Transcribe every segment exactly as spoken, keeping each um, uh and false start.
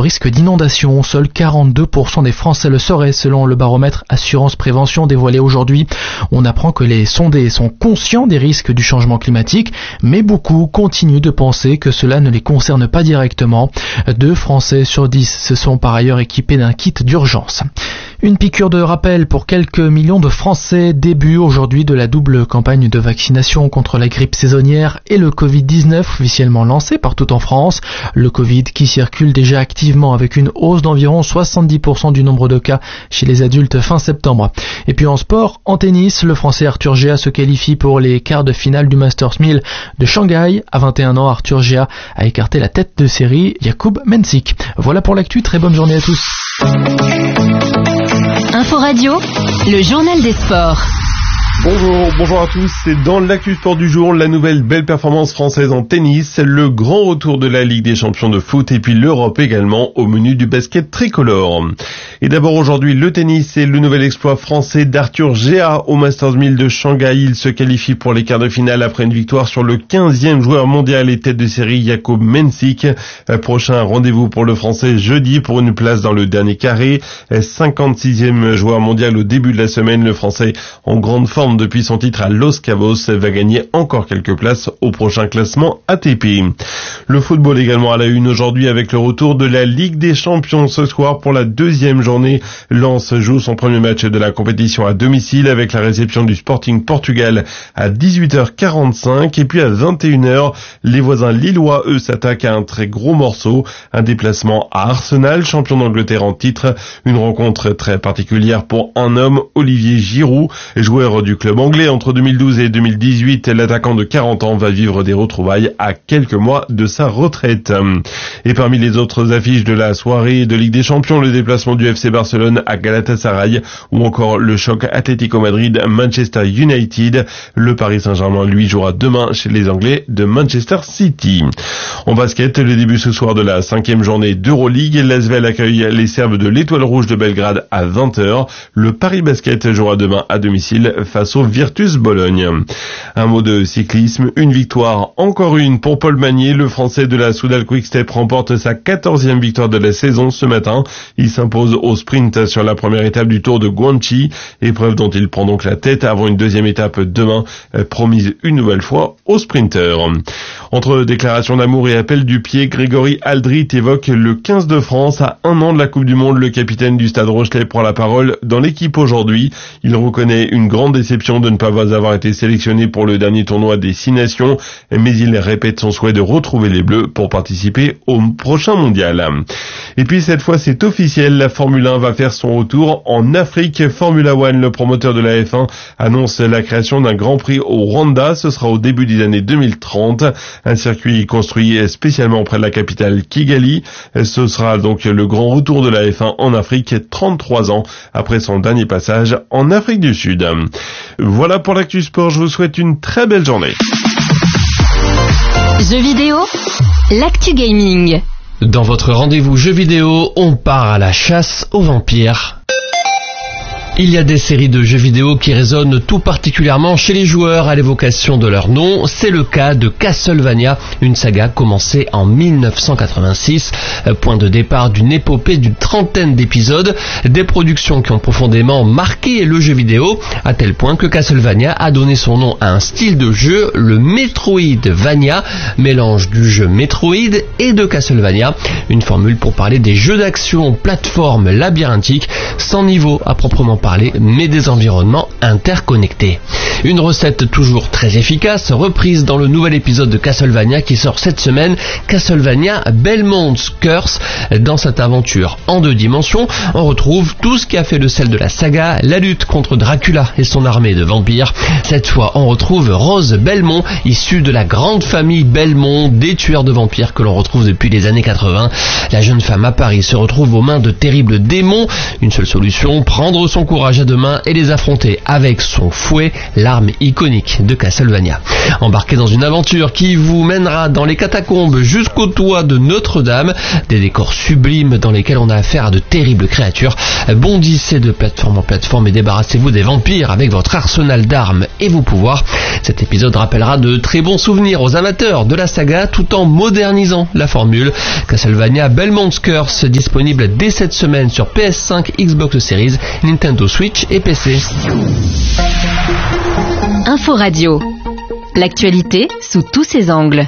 risque d'inondation. Seuls quarante-deux pour cent des Français le sauraient selon le baromètre Assurance Prévention dévoilé aujourd'hui. On apprend que les sondés sont conscients des risques du changement climatique, mais beaucoup continuent de penser que cela ne les concerne pas directement. Deux Français sur dix se sont par ailleurs équipés d'un kit d'urgence. Une piqûre de rappel pour quelques millions de Français. Début aujourd'hui de la double campagne de vaccination contre la grippe saisonnière et le covid dix-neuf officiellement lancée partout en France. Le Covid qui circule déjà activement avec une hausse d'environ soixante-dix pour cent du nombre de cas chez les adultes fin septembre. Et puis en sport, en tennis, le Français Arthur Gea se qualifie pour les quarts de finale du Masters mille de Shanghai. À vingt et un ans, Arthur Gea a écarté la tête de série Jakub Mensik. Voilà pour l'actu, très bonne journée à tous. Info Radio, le journal des sports. Bonjour, bonjour à tous. C'est dans l'actu sport du jour, la nouvelle belle performance française en tennis, le grand retour de la Ligue des champions de foot et puis l'Europe également au menu du basket tricolore. Et d'abord aujourd'hui, le tennis et le nouvel exploit français d'Arthur Gea au Masters mille de Shanghai. Il se qualifie pour les quarts de finale après une victoire sur le quinzième joueur mondial et tête de série Jakub Mensik. Prochain rendez-vous pour le français jeudi pour une place dans le dernier carré. cinquante-sixième joueur mondial au début de la semaine, le français en grande forme depuis son titre à Los Cabos va gagner encore quelques places au prochain classement A T P. Le football également à la une aujourd'hui avec le retour de la Ligue des champions ce soir pour la deuxième journée. Lens joue son premier match de la compétition à domicile avec la réception du Sporting Portugal à dix-huit heures quarante-cinq et puis à vingt et une heures, les voisins lillois eux s'attaquent à un très gros morceau, un déplacement à Arsenal, champion d'Angleterre en titre, une rencontre très particulière pour un homme, Olivier Giroud, joueur du club anglais entre deux mille douze et deux mille dix-huit, l'attaquant de quarante ans va vivre des retrouvailles à quelques mois de sa retraite. Et parmi les autres affiches de la soirée de Ligue des Champions, le déplacement du F C Barcelone à Galatasaray ou encore le choc Atlético Madrid-Manchester United. Le Paris Saint-Germain, lui, jouera demain chez les Anglais de Manchester City. En basket, le début ce soir de la cinquième journée d'Euroleague. L'A S V E L accueille les Serbes de l'Étoile Rouge de Belgrade à vingt heures. Le Paris Basket jouera demain à domicile face au Virtus Bologne. Un mot de cyclisme, une victoire, encore une pour Paul Magnier. Le Français de la Soudal Quick-Step remporte sa quatorzième victoire de la saison ce matin. Il s'impose au sprint sur la première étape du Tour de Guangxi, épreuve dont il prend donc la tête avant une deuxième étape demain, promise une nouvelle fois aux sprinteurs. Entre déclaration d'amour et appel du pied, Grégory Aldrit évoque le quinze de France à un an de la Coupe du Monde. Le capitaine du Stade Rochelet prend la parole dans l'équipe aujourd'hui. Il reconnaît une grande déception de ne pas avoir été sélectionné pour le dernier tournoi des Six Nations, mais il répète son souhait de retrouver les Bleus pour participer au prochain mondial. Et puis cette fois c'est officiel, la Formule un va faire son retour en Afrique. Formula One, le promoteur de la F un, annonce la création d'un Grand Prix au Rwanda. Ce sera au début des années deux mille trente. Un circuit construit spécialement près de la capitale Kigali. Ce sera donc le grand retour de la F un en Afrique, trente-trois ans après son dernier passage en Afrique du Sud. Voilà pour l'actu sport, je vous souhaite une très belle journée. Jeux vidéo, l'actu gaming. Dans votre rendez-vous jeux vidéo, on part à la chasse aux vampires. Il y a des séries de jeux vidéo qui résonnent tout particulièrement chez les joueurs à l'évocation de leur nom. C'est le cas de Castlevania, une saga commencée en mille neuf cent quatre-vingt-six, point de départ d'une épopée d'une trentaine d'épisodes, des productions qui ont profondément marqué le jeu vidéo, à tel point que Castlevania a donné son nom à un style de jeu, le Metroidvania, mélange du jeu Metroid et de Castlevania, une formule pour parler des jeux d'action plateforme labyrinthique, sans niveau à proprement parler, mais des environnements interconnectés. Une recette toujours très efficace, reprise dans le nouvel épisode de Castlevania qui sort cette semaine, Castlevania Belmont's Curse. Dans cette aventure en deux dimensions, on retrouve tout ce qui a fait le sel de la saga, la lutte contre Dracula et son armée de vampires. Cette fois, on retrouve Rose Belmont, issue de la grande famille Belmont, des tueurs de vampires que l'on retrouve depuis les années quatre-vingts. La jeune femme à Paris se retrouve aux mains de terribles démons. Une seule solution, prendre son courage à deux mains et les affronter avec son fouet, l'arme iconique de Castlevania. Embarquez dans une aventure qui vous mènera dans les catacombes jusqu'au toit de Notre-Dame, des décors sublimes dans lesquels on a affaire à de terribles créatures. Bondissez de plateforme en plateforme et débarrassez-vous des vampires avec votre arsenal d'armes et vos pouvoirs. Cet épisode rappellera de très bons souvenirs aux amateurs de la saga tout en modernisant la formule. Castlevania Belmont's Curse, disponible dès cette semaine sur P S cinq, Xbox Series, Nintendo Switch et P C. Info Radio. L'actualité sous tous ses angles.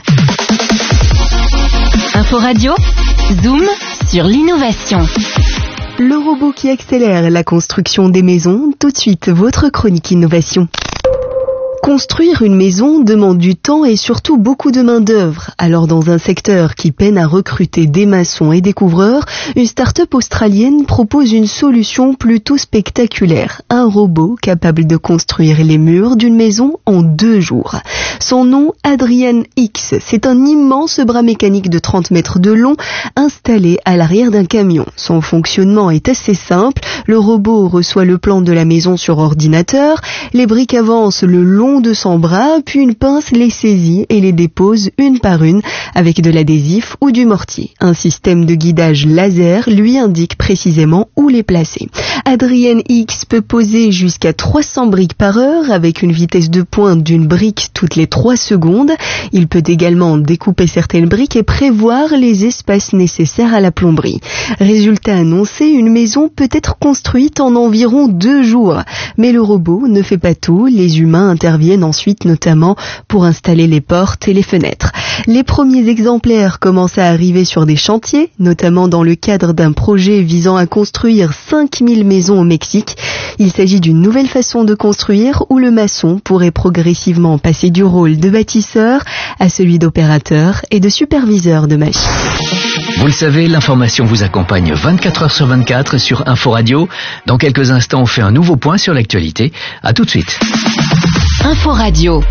Info Radio. Zoom sur l'innovation. Le robot qui accélère la construction des maisons. Tout de suite, votre chronique innovation. Construire une maison demande du temps et surtout beaucoup de main-d'œuvre. Alors, dans un secteur qui peine à recruter des maçons et des couvreurs, une start-up australienne propose une solution plutôt spectaculaire. Un robot capable de construire les murs d'une maison en deux jours. Son nom, Adrian X. C'est un immense bras mécanique de trente mètres de long installé à l'arrière d'un camion. Son fonctionnement est assez simple. Le robot reçoit le plan de la maison sur ordinateur. Les briques avancent le long de son bras, puis une pince les saisit et les dépose une par une avec de l'adhésif ou du mortier. Un système de guidage laser lui indique précisément où les placer. Adrian X peut poser jusqu'à trois cents briques par heure avec une vitesse de pointe d'une brique toutes les trois secondes. Il peut également découper certaines briques et prévoir les espaces nécessaires à la plomberie. Résultat annoncé, une maison peut être construite en environ deux jours. Mais le robot ne fait pas tout. Les humains interviennent ensuite notamment pour installer les portes et les fenêtres. Les premiers exemplaires commencent à arriver sur des chantiers, notamment dans le cadre d'un projet visant à construire cinq mille maisons au Mexique. Il s'agit d'une nouvelle façon de construire où le maçon pourrait progressivement passer du rôle de bâtisseur à celui d'opérateur et de superviseur de machines. Vous le savez, l'information vous accompagne vingt-quatre heures sur vingt-quatre sur Info Radio. Dans quelques instants, on fait un nouveau point sur l'actualité. À tout de suite. Info Radio.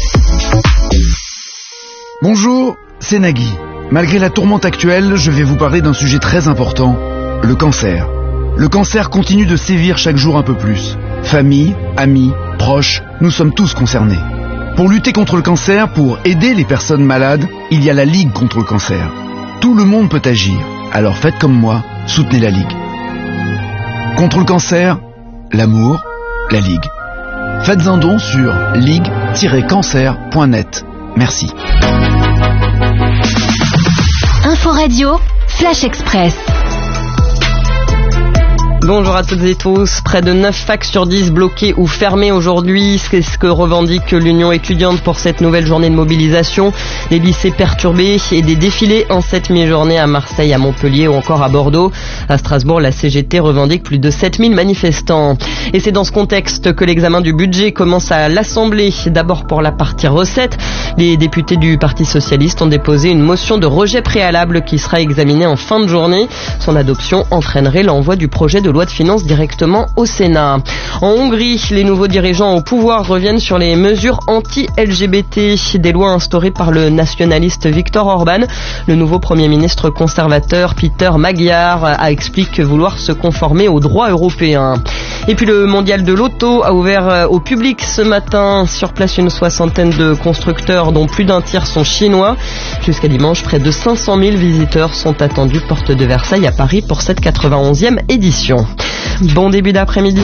Bonjour, c'est Nagui. Malgré la tourmente actuelle, je vais vous parler d'un sujet très important, le cancer. Le cancer continue de sévir chaque jour un peu plus. Famille, amis, proches, nous sommes tous concernés. Pour lutter contre le cancer, pour aider les personnes malades, il y a la Ligue contre le cancer. Tout le monde peut agir, alors faites comme moi, soutenez la Ligue. Contre le cancer, l'amour, la Ligue. Faites un don sur ligue tiret cancer point net. Merci. Info Radio, Flash Express. Bonjour à toutes et tous. Près de neuf facs sur dix bloquées ou fermées aujourd'hui. C'est ce que revendique l'Union étudiante pour cette nouvelle journée de mobilisation. Des lycées perturbés et des défilés en cette mi-journée à Marseille, à Montpellier ou encore à Bordeaux. À Strasbourg, la C G T revendique plus de sept mille manifestants. Et c'est dans ce contexte que l'examen du budget commence à l'Assemblée. D'abord pour la partie recettes. Les députés du Parti socialiste ont déposé une motion de rejet préalable qui sera examinée en fin de journée. Son adoption entraînerait l'envoi du projet de loi de finances directement au Sénat. En Hongrie, les nouveaux dirigeants au pouvoir reviennent sur les mesures anti-L G B T, des lois instaurées par le nationaliste Viktor Orban. Le nouveau Premier ministre conservateur Peter Magyar a expliqué vouloir se conformer aux droits européens. Et puis le mondial de l'auto a ouvert au public ce matin. Sur place, une soixantaine de constructeurs dont plus d'un tiers sont chinois. Jusqu'à dimanche, près de cinq cent mille visiteurs sont attendus porte de Versailles à Paris pour cette quatre-vingt-onzième édition. Bon début d'après-midi.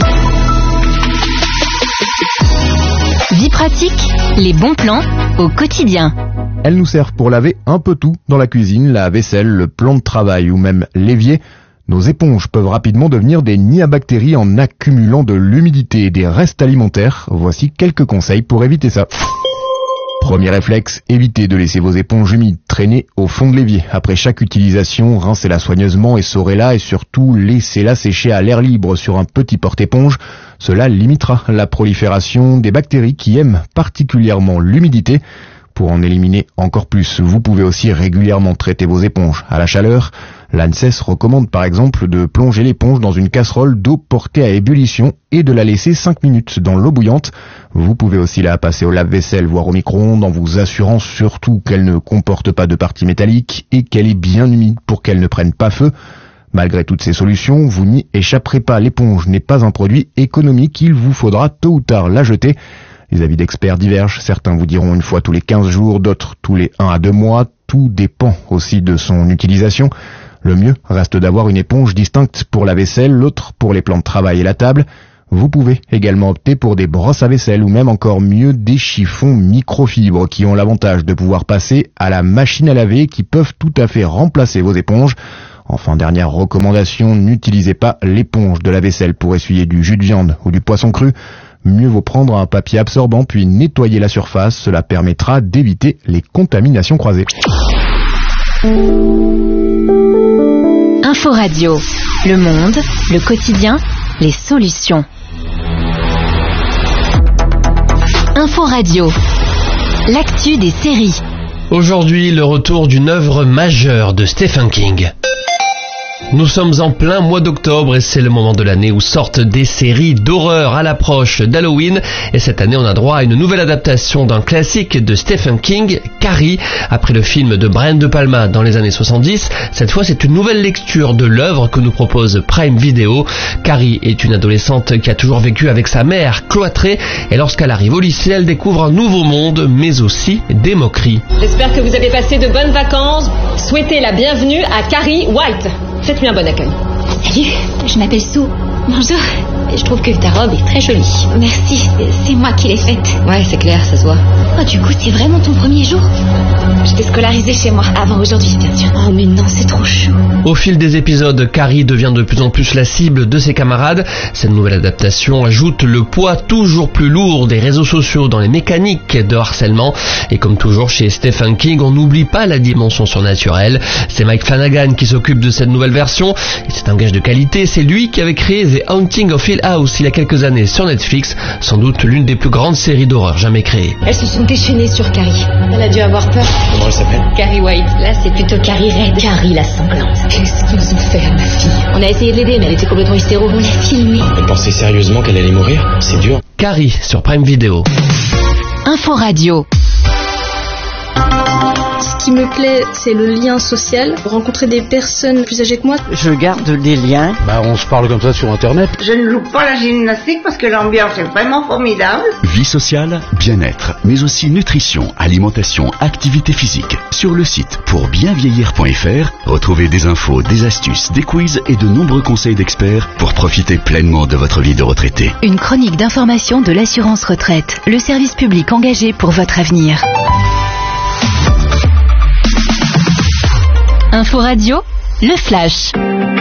Vie pratique, les bons plans au quotidien. Elles nous servent pour laver un peu tout dans la cuisine, la vaisselle, le plan de travail ou même l'évier. Nos éponges peuvent rapidement devenir des nids à bactéries en accumulant de l'humidité et des restes alimentaires. Voici quelques conseils pour éviter ça. Premier réflexe, évitez de laisser vos éponges humides traîner au fond de l'évier. Après chaque utilisation, rincez-la soigneusement, essorez-la et surtout laissez-la sécher à l'air libre sur un petit porte-éponge. Cela limitera la prolifération des bactéries qui aiment particulièrement l'humidité. Pour en éliminer encore plus, vous pouvez aussi régulièrement traiter vos éponges à la chaleur. L'ANSES recommande par exemple de plonger l'éponge dans une casserole d'eau portée à ébullition et de la laisser cinq minutes dans l'eau bouillante. Vous pouvez aussi la passer au lave-vaisselle, voire au micro-ondes, en vous assurant surtout qu'elle ne comporte pas de parties métalliques et qu'elle est bien humide pour qu'elle ne prenne pas feu. Malgré toutes ces solutions, vous n'y échapperez pas. L'éponge n'est pas un produit économique, il vous faudra tôt ou tard la jeter. Les avis d'experts divergent, certains vous diront une fois tous les quinze jours, d'autres tous les un à deux mois, tout dépend aussi de son utilisation. Le mieux reste d'avoir une éponge distincte pour la vaisselle, l'autre pour les plans de travail et la table. Vous pouvez également opter pour des brosses à vaisselle ou même encore mieux des chiffons microfibres qui ont l'avantage de pouvoir passer à la machine à laver qui peuvent tout à fait remplacer vos éponges. Enfin, dernière recommandation, n'utilisez pas l'éponge de la vaisselle pour essuyer du jus de viande ou du poisson cru. Mieux vaut prendre un papier absorbant puis nettoyer la surface, cela permettra d'éviter les contaminations croisées. Info Radio, le monde, le quotidien, les solutions. Info Radio, l'actu des séries. Aujourd'hui, le retour d'une œuvre majeure de Stephen King. Nous sommes en plein mois d'octobre et c'est le moment de l'année où sortent des séries d'horreur à l'approche d'Halloween. Et cette année, on a droit à une nouvelle adaptation d'un classique de Stephen King, Carrie. Après le film de Brian De Palma dans les années soixante-dix, cette fois c'est une nouvelle lecture de l'œuvre que nous propose Prime Video. Carrie est une adolescente qui a toujours vécu avec sa mère cloîtrée et lorsqu'elle arrive au lycée, elle découvre un nouveau monde, mais aussi des moqueries. J'espère que vous avez passé de bonnes vacances. Souhaitez la bienvenue à Carrie White. Faites-lui un bon accueil. Salut, je m'appelle Sue. Bonjour. Je trouve que ta robe est très jolie. Merci, c'est moi qui l'ai faite. Ouais, c'est clair, ça se voit. Oh, du coup, c'est vraiment ton premier jour? J'étais scolarisée chez moi avant aujourd'hui, bien sûr. Oh, mais non, c'est trop chaud. Au fil des épisodes, Carrie devient de plus en plus la cible de ses camarades. Cette nouvelle adaptation ajoute le poids toujours plus lourd des réseaux sociaux dans les mécaniques de harcèlement. Et comme toujours chez Stephen King, on n'oublie pas la dimension surnaturelle. C'est Mike Flanagan qui s'occupe de cette nouvelle version. Et c'est un gage de qualité. C'est lui qui avait créé The Haunting of Hill House il y a quelques années sur Netflix. Sans doute l'une des plus grandes séries d'horreur jamais créées. Elles se sont déchaînées sur Carrie. Elle a dû avoir peur. Comment elle s'appelle? Carrie White. Là, c'est plutôt Carrie Red. Carrie la sanglante. Qu'est-ce qu'ils ont fait à ma fille? On a essayé de l'aider, mais elle était complètement hystéro. On l'a filmée. Elle pensait sérieusement qu'elle allait mourir? C'est dur. Carrie sur Prime Video. Info Radio. Ce qui me plaît, c'est le lien social, rencontrer des personnes plus âgées que moi. Je garde des liens. Bah, on se parle comme ça sur Internet. Je ne loupe pas la gymnastique parce que l'ambiance est vraiment formidable. Vie sociale, bien-être, mais aussi nutrition, alimentation, activité physique. Sur le site pour bien vieillir point f r, retrouvez des infos, des astuces, des quiz et de nombreux conseils d'experts pour profiter pleinement de votre vie de retraité. Une chronique d'information de l'assurance retraite, le service public engagé pour votre avenir. Info Radio, le flash.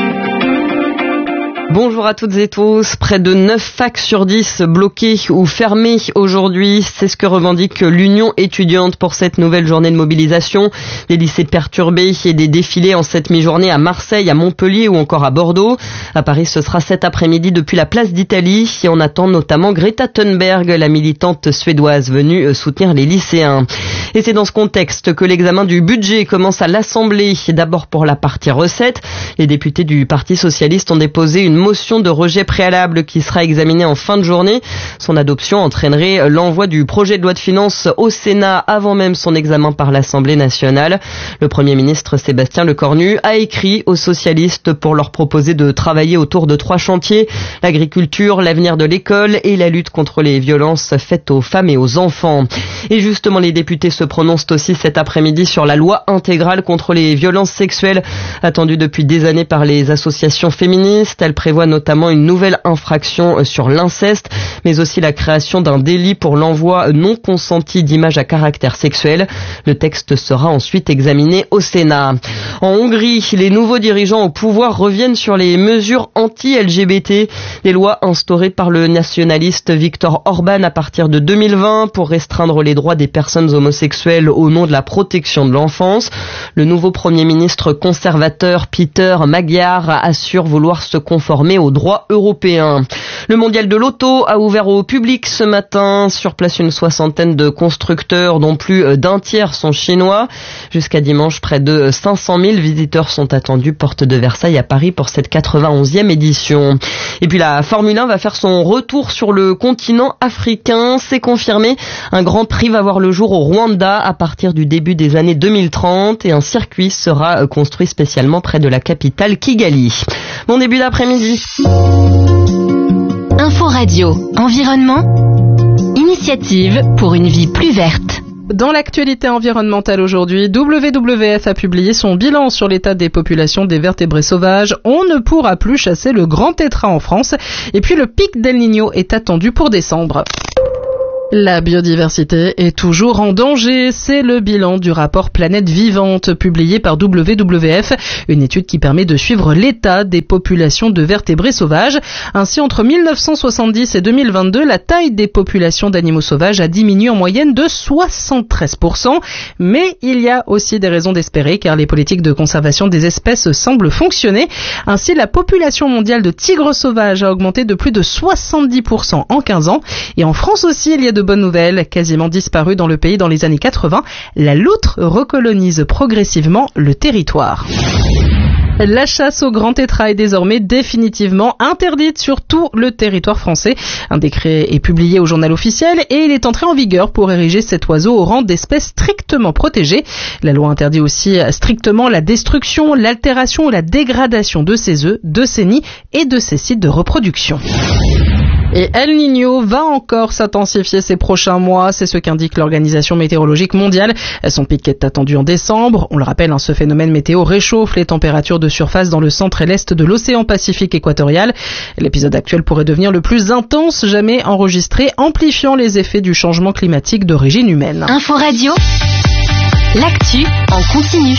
Bonjour à toutes et tous. Près de neuf facs sur dix bloqués ou fermés aujourd'hui. C'est ce que revendique l'Union étudiante pour cette nouvelle journée de mobilisation. Des lycées perturbés et des défilés en cette mi-journée à Marseille, à Montpellier ou encore à Bordeaux. À Paris, ce sera cet après-midi depuis la place d'Italie. Et on attend notamment Greta Thunberg, la militante suédoise venue soutenir les lycéens. Et c'est dans ce contexte que l'examen du budget commence à l'Assemblée. D'abord pour la partie recettes. Les députés du Parti socialiste ont déposé une motion de rejet préalable qui sera examinée en fin de journée. Son adoption entraînerait l'envoi du projet de loi de finances au Sénat avant même son examen par l'Assemblée nationale. Le Premier ministre Sébastien Lecornu a écrit aux socialistes pour leur proposer de travailler autour de trois chantiers: l'agriculture, l'avenir de l'école et la lutte contre les violences faites aux femmes et aux enfants. Et justement, les députés se prononcent aussi cet après-midi sur la loi intégrale contre les violences sexuelles, attendue depuis des années par les associations féministes. Elle prévoit notamment une nouvelle infraction sur l'inceste, mais aussi la création d'un délit pour l'envoi non consenti d'images à caractère sexuel. Le texte sera ensuite examiné au Sénat. En Hongrie, les nouveaux dirigeants au pouvoir reviennent sur les mesures anti-L G B T, des lois instaurées par le nationaliste Viktor Orban à partir de deux mille vingt pour restreindre les droits des personnes homosexuelles au nom de la protection de l'enfance. Le nouveau Premier ministre conservateur Peter Magyar assure vouloir se conformer conformer au droit européen. Le mondial de l'auto a ouvert au public ce matin. Sur place, une soixantaine de constructeurs, dont plus d'un tiers sont chinois. Jusqu'à dimanche, près de cinq cent mille visiteurs sont attendus porte de Versailles à Paris pour cette quatre-vingt-onzième édition. Et puis la Formule un va faire son retour sur le continent africain. C'est confirmé. Un Grand Prix va voir le jour au Rwanda à partir du début des années deux mille trente et un circuit sera construit spécialement près de la capitale Kigali. Bon début d'après-midi. Info Radio, environnement, initiative pour une vie plus verte. Dans l'actualité environnementale aujourd'hui, W W F a publié son bilan sur l'état des populations des vertébrés sauvages. On ne pourra plus chasser le grand tétras en France. Et puis le pic d'El Niño est attendu pour décembre. La biodiversité est toujours en danger, c'est le bilan du rapport Planète Vivante publié par W W F, une étude qui permet de suivre l'état des populations de vertébrés sauvages. Ainsi, entre mille neuf cent soixante-dix et deux mille vingt-deux, la taille des populations d'animaux sauvages a diminué en moyenne de soixante-treize pour cent. Mais il y a aussi des raisons d'espérer car les politiques de conservation des espèces semblent fonctionner. Ainsi, la population mondiale de tigres sauvages a augmenté de plus de soixante-dix pour cent en quinze ans. Et en France aussi, il y a de bonnes nouvelles, quasiment disparue dans le pays dans les années quatre-vingts, la loutre recolonise progressivement le territoire. La chasse au grand tétras est désormais définitivement interdite sur tout le territoire français. Un décret est publié au journal officiel et il est entré en vigueur pour ériger cet oiseau au rang d'espèce strictement protégée. La loi interdit aussi strictement la destruction, l'altération ou la dégradation de ses œufs, de ses nids et de ses sites de reproduction. Et El Niño va encore s'intensifier ces prochains mois, c'est ce qu'indique l'Organisation météorologique mondiale. Son pic est attendu en décembre. On le rappelle, hein, ce phénomène météo réchauffe les températures de surface dans le centre et l'est de l'océan Pacifique équatorial. L'épisode actuel pourrait devenir le plus intense jamais enregistré, amplifiant les effets du changement climatique d'origine humaine. Info Radio, l'actu en continu.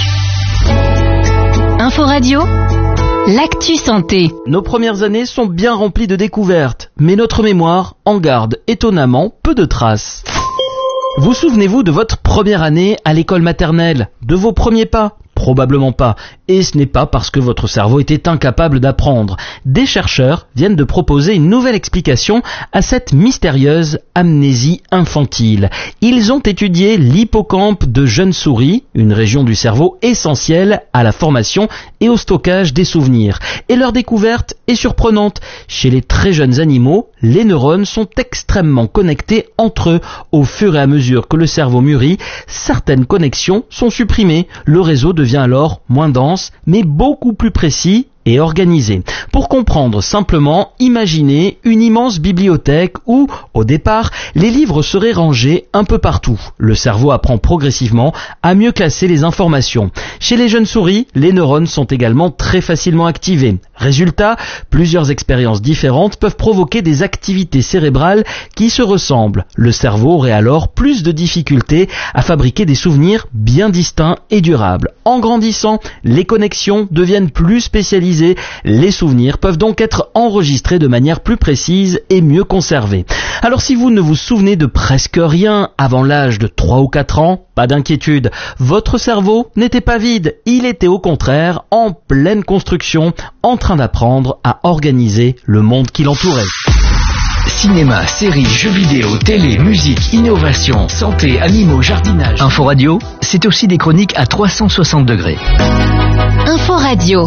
Info Radio, l'actu santé. Nos premières années sont bien remplies de découvertes, mais notre mémoire en garde étonnamment peu de traces. Vous souvenez-vous de votre première année à l'école maternelle, de vos premiers pas ? Probablement pas. Et ce n'est pas parce que votre cerveau était incapable d'apprendre. Des chercheurs viennent de proposer une nouvelle explication à cette mystérieuse amnésie infantile. Ils ont étudié l'hippocampe de jeunes souris, une région du cerveau essentielle à la formation et au stockage des souvenirs. Et leur découverte est surprenante. Chez les très jeunes animaux, les neurones sont extrêmement connectés entre eux. Au fur et à mesure que le cerveau mûrit, certaines connexions sont supprimées. Le réseau devient alors moins dense, mais beaucoup plus précis et organisé. Pour comprendre simplement, imaginez une immense bibliothèque où, au départ, les livres seraient rangés un peu partout. Le cerveau apprend progressivement à mieux classer les informations. Chez les jeunes souris, les neurones sont également très facilement activés. Résultat, plusieurs expériences différentes peuvent provoquer des activités cérébrales qui se ressemblent. Le cerveau aurait alors plus de difficultés à fabriquer des souvenirs bien distincts et durables. En grandissant, les connexions deviennent plus spécialisées. Les souvenirs peuvent donc être enregistrés de manière plus précise et mieux conservés. Alors si vous ne vous souvenez de presque rien avant l'âge de trois ou quatre ans, pas d'inquiétude, votre cerveau n'était pas vide, il était au contraire en pleine construction, en train d'apprendre à organiser le monde qui l'entourait. Cinéma, séries, jeux vidéo, télé, musique, innovation, santé, animaux, jardinage. Info Radio, c'est aussi des chroniques à trois cent soixante degrés. Info Radio.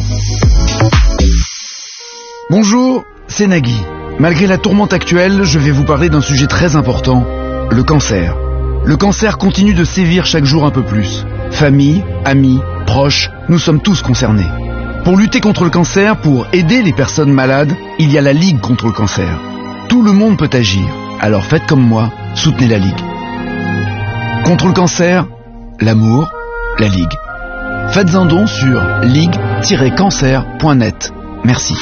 Bonjour, c'est Nagui. Malgré la tourmente actuelle, je vais vous parler d'un sujet très important, le cancer. Le cancer continue de sévir chaque jour un peu plus. Famille, amis, proches, nous sommes tous concernés. Pour lutter contre le cancer, pour aider les personnes malades, il y a la Ligue contre le cancer. Tout le monde peut agir, alors faites comme moi, soutenez la Ligue. Contre le cancer, l'amour, la Ligue. Faites un don sur ligue tiret cancer point net. Merci.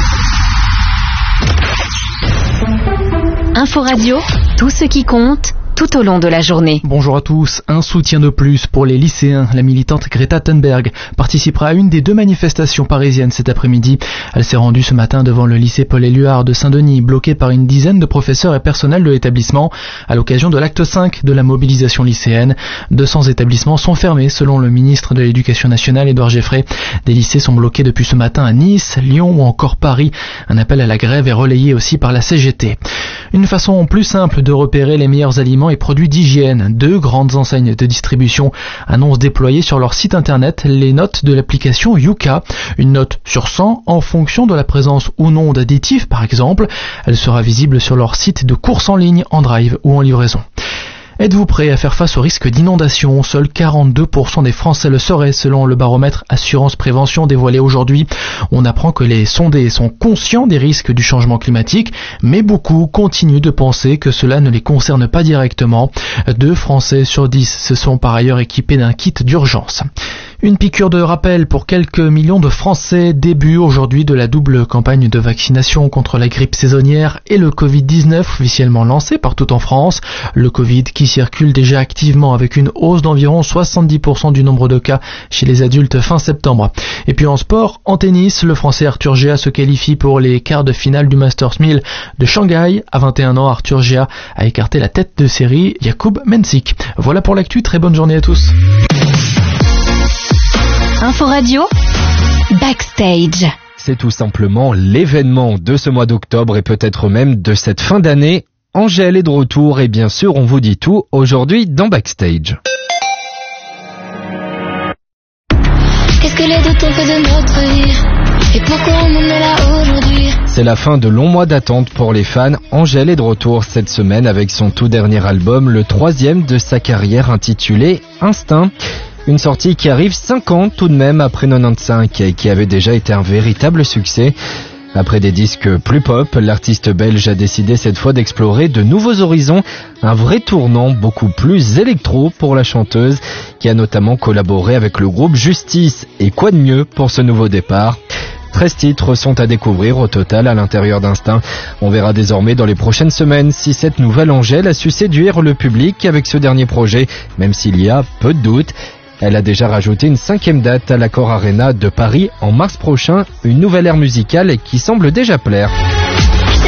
Info Radio, tout ce qui compte tout au long de la journée. Bonjour à tous. Un soutien de plus pour les lycéens. La militante Greta Thunberg participera à une des deux manifestations parisiennes cet après-midi. Elle s'est rendue ce matin devant le lycée Paul-Éluard de Saint-Denis, bloqué par une dizaine de professeurs et personnels de l'établissement à l'occasion de l'acte cinq de la mobilisation lycéenne. deux cents établissements sont fermés selon le ministre de l'Éducation nationale Édouard Geoffrey. Des lycées sont bloqués depuis ce matin à Nice, Lyon ou encore Paris. Un appel à la grève est relayé aussi par la C G T. Une façon plus simple de repérer les meilleurs aliments et produits d'hygiène. Deux grandes enseignes de distribution annoncent déployer sur leur site internet les notes de l'application Yuka. Une note sur cent en fonction de la présence ou non d'additifs par exemple. Elle sera visible sur leur site de course en ligne, en drive ou en livraison. Êtes-vous prêt à faire face au risque d'inondation? Seuls quarante-deux pour cent des Français le seraient selon le baromètre Assurance Prévention dévoilé aujourd'hui. On apprend que les sondés sont conscients des risques du changement climatique, mais beaucoup continuent de penser que cela ne les concerne pas directement. Deux Français sur dix se sont par ailleurs équipés d'un kit d'urgence. Une piqûre de rappel pour quelques millions de Français. Début aujourd'hui de la double campagne de vaccination contre la grippe saisonnière et le covid dix-neuf officiellement lancée partout en France. Le Covid qui circule déjà activement avec une hausse d'environ soixante-dix pour cent du nombre de cas chez les adultes fin septembre. Et puis en sport, en tennis, le Français Arthur Géa se qualifie pour les quarts de finale du Masters mille de Shanghai. À vingt et un ans, Arthur Géa a écarté la tête de série Jakub Mensik. Voilà pour l'actu, très bonne journée à tous. Info Radio, Backstage. C'est tout simplement l'événement de ce mois d'octobre et peut-être même de cette fin d'année. Angèle est de retour et bien sûr on vous dit tout aujourd'hui dans Backstage. Qu'est-ce que les doutes ont fait de notre vie? Et pourquoi on en est là aujourd'hui? C'est la fin de longs mois d'attente pour les fans. Angèle est de retour cette semaine avec son tout dernier album, le troisième de sa carrière intitulé Instinct. Une sortie qui arrive cinq ans tout de même après quatre-vingt-quinze et qui avait déjà été un véritable succès. Après des disques plus pop, l'artiste belge a décidé cette fois d'explorer de nouveaux horizons, un vrai tournant beaucoup plus électro pour la chanteuse qui a notamment collaboré avec le groupe Justice. Et quoi de mieux pour ce nouveau départ ? treize titres sont à découvrir au total à l'intérieur d'Instinct. On verra désormais dans les prochaines semaines si cette nouvelle Angèle a su séduire le public avec ce dernier projet, même s'il y a peu de doutes. Elle a déjà rajouté une cinquième date à l'Accor Arena de Paris en mars prochain, une nouvelle ère musicale qui semble déjà plaire.